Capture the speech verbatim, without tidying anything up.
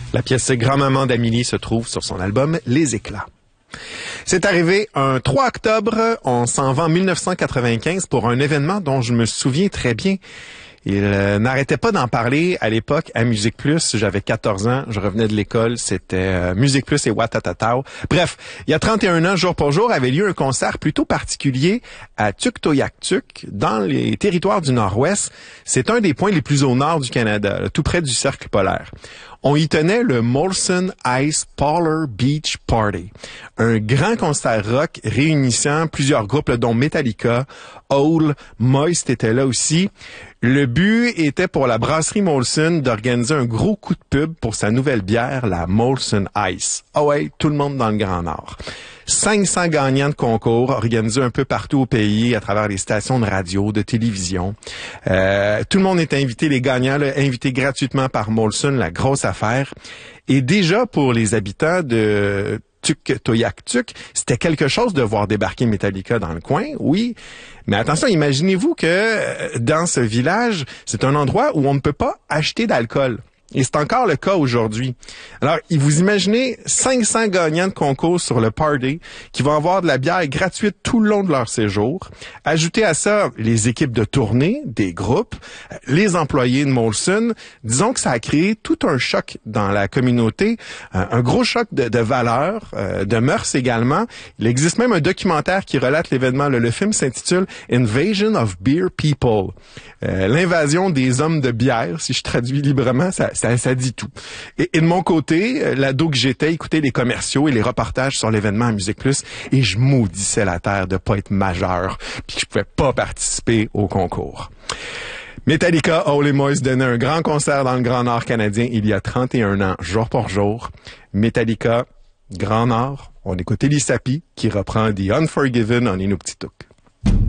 La pièce Grand-maman d'Amélie se trouve sur son album Les Éclats. C'est arrivé un trois octobre, on s'en va en mille neuf cent quatre-vingt-quinze pour un événement dont je me souviens très bien. Il euh, n'arrêtait pas d'en parler à l'époque à Musique Plus. J'avais quatorze ans, je revenais de l'école, c'était euh, Musique Plus et Watatatao. Bref, il y a trente et un ans, jour pour jour, avait lieu un concert plutôt particulier à Tuktoyaktuk, dans les territoires du Nord-Ouest. C'est un des points les plus au nord du Canada, là, tout près du cercle polaire. On y tenait le Molson Ice Polar Beach Party, un grand concert rock réunissant plusieurs groupes, dont Metallica, Hole, Moist était là aussi. Le but était pour la brasserie Molson d'organiser un gros coup de pub pour sa nouvelle bière, la Molson Ice. Ah ouais, tout le monde dans le Grand Nord. cinq cents gagnants de concours organisés un peu partout au pays à travers les stations de radio, de télévision. Euh, tout le monde est invité, les gagnants, là, invités gratuitement par Molson, la grosse affaire. Et déjà, pour les habitants de Tuktoyaktuk, c'était quelque chose de voir débarquer Metallica dans le coin, oui. Mais attention, imaginez-vous que dans ce village, c'est un endroit où on ne peut pas acheter d'alcool. Et c'est encore le cas aujourd'hui. Alors, vous imaginez cinq cents gagnants de concours sur le party qui vont avoir de la bière gratuite tout le long de leur séjour. Ajoutez à ça les équipes de tournée, des groupes, les employés de Molson. Disons que ça a créé tout un choc dans la communauté, un gros choc de, de valeurs, de mœurs également. Il existe même un documentaire qui relate l'événement. Le, le film s'intitule Invasion of Beer People. Euh, l'invasion des hommes de bière, si je traduis librement, ça Ça, ça dit tout. Et, et de mon côté, l'ado que j'étais, écoutais les commerciaux et les reportages sur l'événement à Musique Plus et je maudissais la terre de pas être majeur puis que je pouvais pas participer au concours. Metallica, Hole et Moist donnaient un grand concert dans le Grand Nord canadien il y a trente et un ans, jour pour jour. Metallica, Grand Nord, on écoutait Elie Sapi qui reprend The Unforgiven en Inuktitut.